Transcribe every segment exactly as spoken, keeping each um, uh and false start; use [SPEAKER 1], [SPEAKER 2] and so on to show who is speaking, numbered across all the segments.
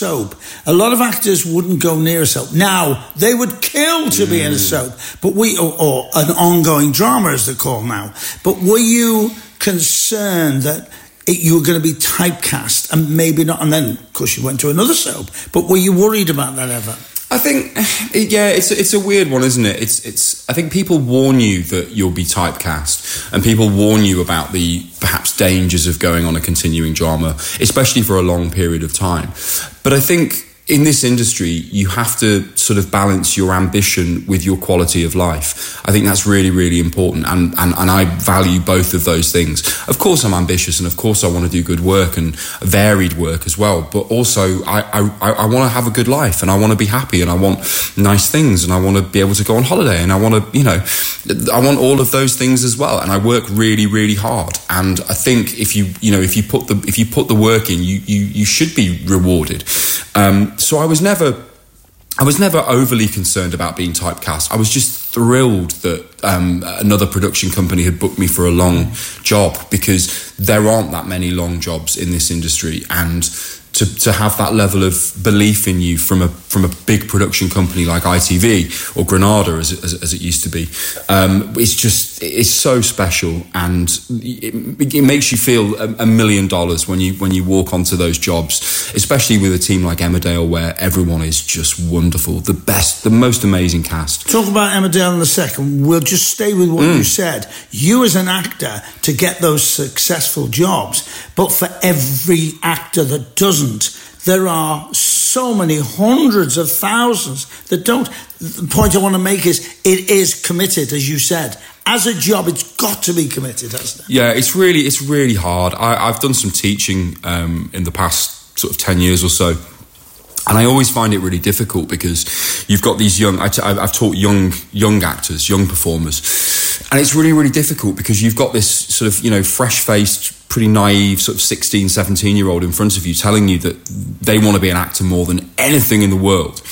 [SPEAKER 1] soap, a lot of actors wouldn't go near a soap. Now, they would kill to be in a soap, but we, or, or an ongoing drama as they're called now. But were you concerned that it, you were going to be typecast and maybe not, and then, of course, you went to another soap, but were you worried about that ever?
[SPEAKER 2] I think, yeah, it's it's a weird one, isn't it? It's it's. I think people warn you that you'll be typecast, and people warn you about the perhaps dangers of going on a continuing drama, especially for a long period of time. But I think in this industry, you have to sort of balance your ambition with your quality of life. I think that's really, really important, and and and I value both of those things. Of course, I'm ambitious, and of course, I want to do good work and varied work as well. But also, I I, I want to have a good life, and I want to be happy, and I want nice things, and I want to be able to go on holiday, and I want to, you know, I want all of those things as well. And I work really, really hard. And I think if you, you know, if you put the if you put the work in, you you you should be rewarded. Um, so I was never, I was never overly concerned about being typecast. I was just thrilled that um, another production company had booked me for a long job, because there aren't that many long jobs in this industry, and to to have that level of belief in you from a from a big production company like I T V or Granada, as it, as, as it used to be, um, it's just it's so special, and it, it makes you feel a, a million dollars when you when you walk onto those jobs, especially with a team like Emmerdale, where everyone is just wonderful, the best, the most amazing cast.
[SPEAKER 1] Talk about Emmerdale in a second. We'll just stay with what mm. you said. You as an actor to get those successful jobs, but for every actor that doesn't, there are so many hundreds of thousands that don't. The point I want to make is it is committed, as you said. As a job, it's got to be committed, hasn't it?
[SPEAKER 2] Yeah, it's really, it's really hard. I, I've done some teaching um, in the past sort of ten years or so, and I always find it really difficult, because you've got these young, I t- I've taught young young actors, young performers, and it's really, really difficult because you've got this sort of, you know, fresh-faced, pretty naive sort of sixteen, seventeen year old in front of you telling you that they want to be an actor more than anything in the world.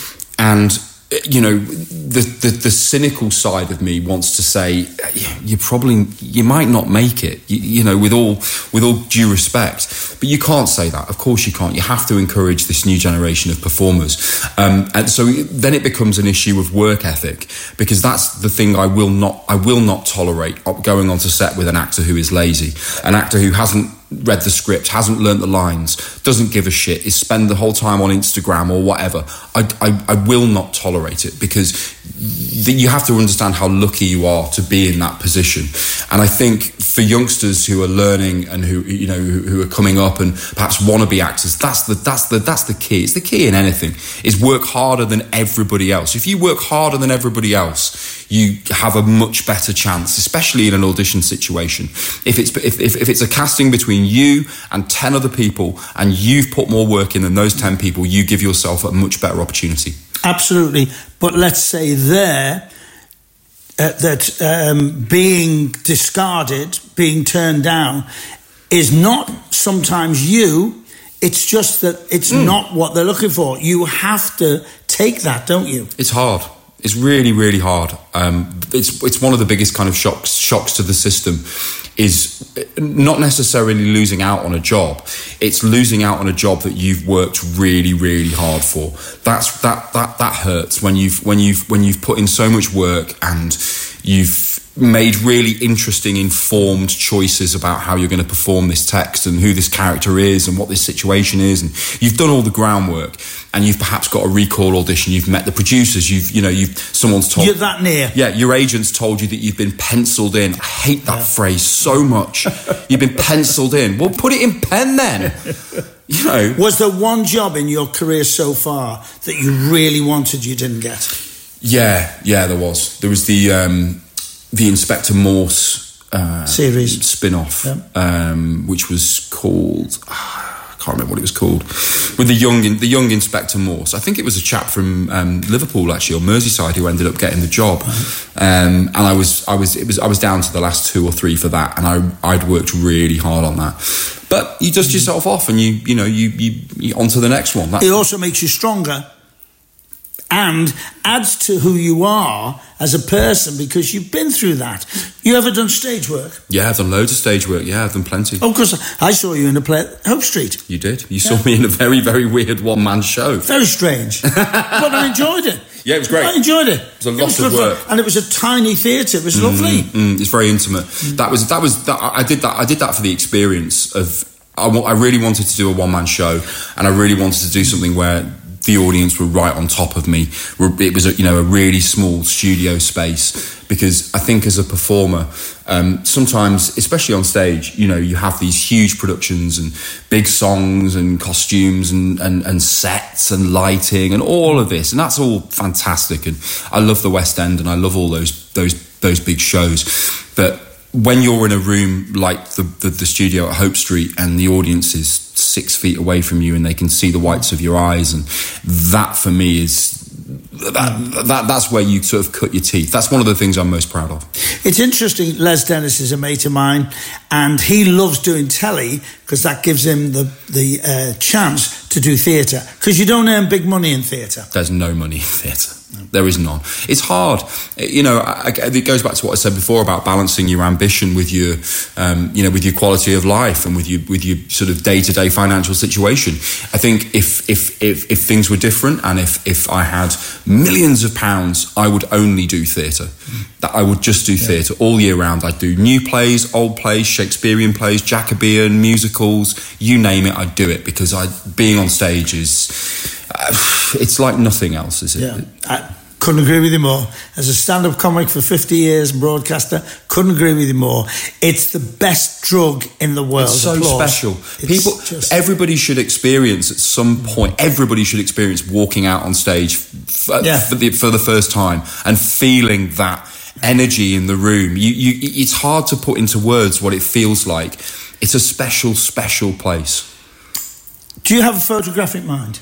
[SPEAKER 2] And, you know, the, the the cynical side of me wants to say, you probably, you might not make it, you, you know, with all with all due respect. But you can't say that. Of course you can't. You have to encourage this new generation of performers. Um, and so then it becomes an issue of work ethic, because that's the thing I will not, I will not tolerate, going onto set with an actor who is lazy, an actor who hasn't read the script, hasn't learnt the lines, doesn't give a shit, is spend the whole time on Instagram or whatever. I, I, I will not tolerate it, because the, you have to understand how lucky you are to be in that position. And I think for youngsters who are learning and who, you know, who, who are coming up and perhaps want to be actors, that's the that's the that's the key. It's the key in anything, is work harder than everybody else. If you work harder than everybody else, you have a much better chance, especially in an audition situation. If it's if if, if it's a casting between you and ten other people, and you've put more work in than those ten people, you give yourself a much better opportunity.
[SPEAKER 1] Absolutely. But let's say there uh, that um, being discarded, being turned down, is not sometimes you. It's just that it's mm. not what they're looking for. You have to take that, don't you?
[SPEAKER 2] It's hard. It's really, really hard. Um, it's it's one of the biggest kind of shocks shocks to the system, is not necessarily losing out on a job. It's losing out on a job that you've worked really, really hard for. That's that that that hurts when you've when you've when you've put in so much work, and you've made really interesting, informed choices about how you're going to perform this text and who this character is and what this situation is, and you've done all the groundwork, and you've perhaps got a recall audition, you've met the producers, you've you know you've someone's told
[SPEAKER 1] you're that near
[SPEAKER 2] yeah your agent's told you that you've been penciled in. I hate that yeah. phrase so much. You've been penciled in. Well, put it in pen then. You know,
[SPEAKER 1] was there one job in your career so far that you really wanted you didn't get?
[SPEAKER 2] Yeah, yeah, there was. There was the um, the Inspector Morse uh,
[SPEAKER 1] series
[SPEAKER 2] spin-off,
[SPEAKER 1] yeah.
[SPEAKER 2] um, which was called, uh, I can't remember what it was called, with the young the young Inspector Morse. I think it was a chap from um, Liverpool, actually, or Merseyside, who ended up getting the job. Mm-hmm. Um, and I was I was it was I was down to the last two or three for that, and I I'd worked really hard on that. But you dust yourself off, and you you know you you, you on to the next one. That's
[SPEAKER 1] it also makes you stronger. and adds to who you are as a person because you've been through that. You ever done stage work?
[SPEAKER 2] Yeah, I've done loads of stage work. Yeah, I've done plenty.
[SPEAKER 1] Oh, because I saw you in a play at Hope Street.
[SPEAKER 2] You did. You yeah. saw me in a very, very weird one-man show.
[SPEAKER 1] Very strange. But I enjoyed it.
[SPEAKER 2] Yeah, it was great.
[SPEAKER 1] I enjoyed it.
[SPEAKER 2] It was a lot it was of work.
[SPEAKER 1] Fun. And it was a tiny theatre. It was mm, lovely.
[SPEAKER 2] Mm, it's very intimate. Mm. That was, that was, that, I did that, I did that for the experience of, I, I really wanted to do a one-man show, and I really wanted to do something where the audience were right on top of me. It was a, you know, a really small studio space, because I think as a performer, um, sometimes, especially on stage, you know, you have these huge productions and big songs and costumes and, and, and sets and lighting and all of this, and that's all fantastic. And I love the West End and I love all those those those big shows, but when you're in a room like the, the, the studio at Hope Street and the audience is six feet away from you and they can see the whites of your eyes, and that for me is that, that that's where you sort of cut your teeth. That's one of the things I'm most proud of. It's
[SPEAKER 1] interesting. Les Dennis is a mate of mine, and he loves doing telly because that gives him the the uh, chance to do theatre, because you don't earn big money in theatre.
[SPEAKER 2] There's no money in theatre. There is none. It's hard. You know, I, it goes back to what I said before about balancing your ambition with your, um, you know, with your quality of life and with your with your sort of day to day financial situation. I think if if if if things were different, and if if I had millions of pounds, I would only do theatre. Mm. That I would just do yeah. theatre all year round. I'd do new plays, old plays, Shakespearean plays, Jacobean musicals, you name it. I'd do it, because I being on stage is. Uh, it's like nothing else, is it?
[SPEAKER 1] Yeah, I couldn't agree with you more. As a stand-up comic for fifty years, broadcaster, couldn't agree with you more. It's the best drug in the world.
[SPEAKER 2] It's so
[SPEAKER 1] Applause.
[SPEAKER 2] special.
[SPEAKER 1] It's
[SPEAKER 2] People,
[SPEAKER 1] just...
[SPEAKER 2] everybody should experience at some point. Everybody should experience walking out on stage f- yeah. for, the, for the first time and feeling that energy in the room. You, you, it's hard to put into words what it feels like. It's a special, special place.
[SPEAKER 1] Do you have a photographic mind?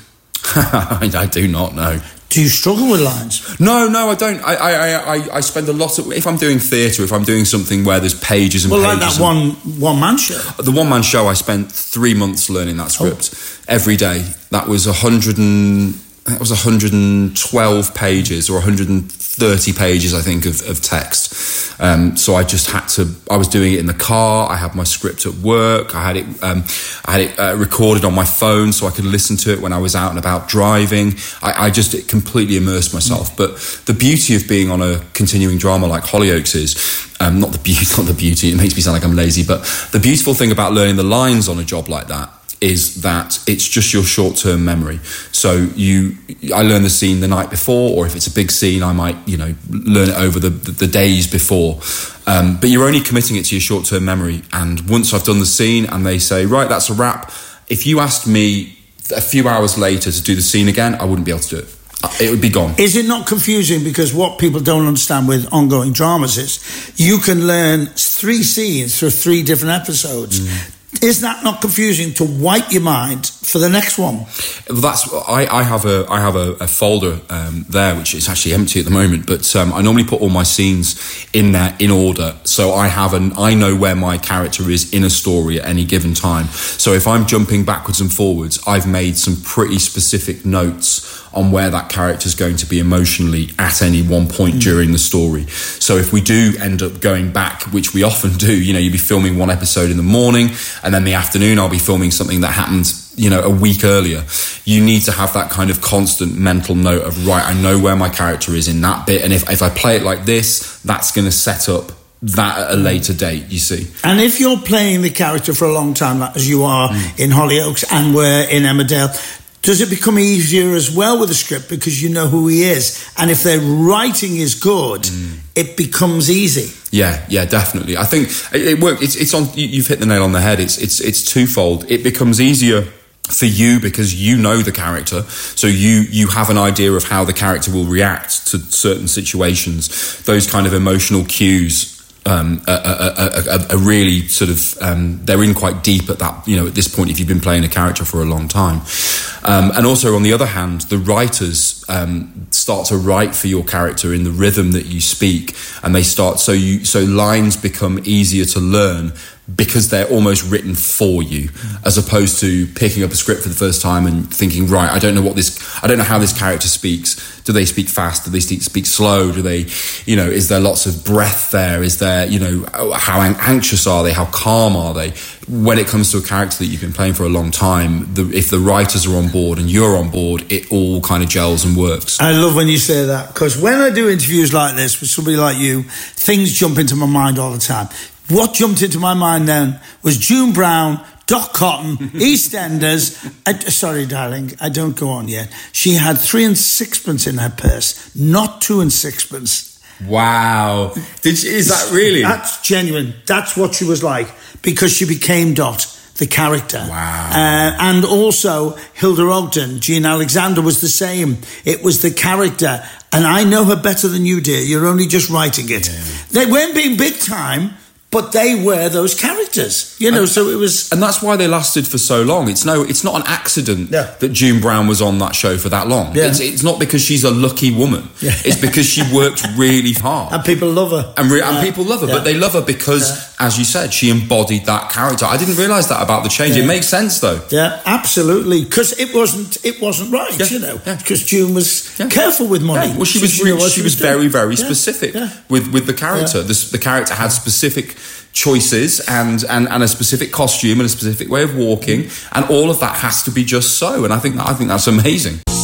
[SPEAKER 2] I do not know.
[SPEAKER 1] Do you struggle with lines?
[SPEAKER 2] No, no, I don't. I, I, I, I spend a lot of. If I'm doing theatre, if I'm doing something where there's pages and
[SPEAKER 1] well,
[SPEAKER 2] pages.
[SPEAKER 1] Well, like that one one man show.
[SPEAKER 2] The one man show, I spent three months learning that script oh. every day. That was a hundred and that was a hundred and twelve pages or a hundred and thirty pages, I think, of, of text. Um, so I just had to. I was doing it in the car. I had my script at work. I had it. Um, I had it uh, recorded on my phone, so I could listen to it when I was out and about driving. I, I just it completely immersed myself. Mm. But the beauty of being on a continuing drama like Hollyoaks is um, not the beauty. Not the beauty. It makes me sound like I'm lazy. But the beautiful thing about learning the lines on a job like that is that it's just your short-term memory. So you, I learn the scene the night before, or if it's a big scene, I might, you know, learn it over the, the, the days before. Um, but you're only committing it to your short-term memory. And once I've done the scene and they say, right, that's a wrap. If you asked me a few hours later to do the scene again, I wouldn't be able to do it. It would be gone.
[SPEAKER 1] Is it not confusing? Because what people don't understand with ongoing dramas is you can learn three scenes through three different episodes. Mm. Is that not confusing to wipe your mind for the next one?
[SPEAKER 2] That's I, I have a I have a, a folder um, there which is actually empty at the moment. But um, I normally put all my scenes in there in order, so I have an I know where my character is in a story at any given time. So if I'm jumping backwards and forwards, I've made some pretty specific notes on where that character is going to be emotionally at any one point mm. during the story. So if we do end up going back, which we often do, you know, you'll be filming one episode in the morning, and then the afternoon I'll be filming something that happened, you know, a week earlier. You need to have that kind of constant mental note of, right, I know where my character is in that bit, and if, if I play it like this, that's going to set up that at a later date, you see.
[SPEAKER 1] And if you're playing the character for a long time, like as you are mm. in Hollyoaks and we're in Emmerdale, does it become easier as well with the script because you know who he is? And if their writing is good, mm. it becomes easy.
[SPEAKER 2] Yeah, yeah, definitely. I think it, it works. It's, it's on. You've hit the nail on the head. It's it's it's twofold. It becomes easier for you because you know the character, so you you have an idea of how the character will react to certain situations. Those kind of emotional cues. Um, are, are, are, are really sort of um, they're in quite deep at that, you know, at this point if you've been playing a character for a long time. Um, and also on the other hand, the writers um, start to write for your character in the rhythm that you speak, and they start so you so lines become easier to learn because they're almost written for you, as opposed to picking up a script for the first time and thinking, right, I don't know what this, I don't know how this character speaks. Do they speak fast? Do they speak slow? Do they, you know, is there lots of breath there? Is there, you know, how anxious are they? How calm are they? When it comes to a character that you've been playing for a long time, the, if the writers are on board and you're on board, it all kind of gels and works.
[SPEAKER 1] I love when you say that, because when I do interviews like this with somebody like you, things jump into my mind all the time. What jumped into my mind then was June Brown, Doc Cotton, EastEnders. I, sorry, darling, I don't go on yet. She had three and sixpence in her purse, not two and sixpence.
[SPEAKER 2] Wow. Did she, is that really?
[SPEAKER 1] That's genuine. That's what she was like, because she became Dot, the character.
[SPEAKER 2] Wow.
[SPEAKER 1] Uh, and also Hilda Ogden, Jean Alexander was the same. It was the character. And I know her better than you, dear. You're only just writing it. Yeah. They weren't being big time, but they were those characters, you know,
[SPEAKER 2] and,
[SPEAKER 1] so it was...
[SPEAKER 2] And that's why they lasted for so long. It's no, it's not an accident
[SPEAKER 1] yeah.
[SPEAKER 2] that June Brown was on that show for that long.
[SPEAKER 1] Yeah.
[SPEAKER 2] It's, it's not because she's a lucky woman. Yeah. It's because she worked really hard.
[SPEAKER 1] And people love her.
[SPEAKER 2] And, re-
[SPEAKER 1] yeah.
[SPEAKER 2] and people love her,
[SPEAKER 1] yeah.
[SPEAKER 2] but they love her because, yeah. as you said, she embodied that character. I didn't realise that about the change. Yeah. It makes sense, though.
[SPEAKER 1] Yeah, absolutely. Because it wasn't it wasn't right, yeah. you know, because yeah. June was yeah. careful with money.
[SPEAKER 2] Yeah. Well, she was, she, she, she was very, very yeah. specific
[SPEAKER 1] yeah.
[SPEAKER 2] with, with the character. Yeah. The, the character had specific choices and, and and a specific costume and a specific way of walking, and all of that has to be just so. And I think that I think that's amazing.